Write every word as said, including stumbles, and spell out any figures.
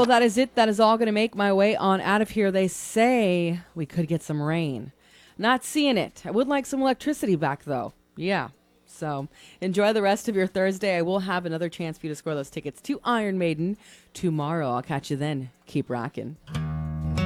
that is it. That is all going to make my way on out of here. They say we could get some rain. Not seeing it. I would like some electricity back, though. Yeah. So enjoy the rest of your Thursday. I will have another chance for you to score those tickets to Iron Maiden tomorrow. I'll catch you then. Keep rocking.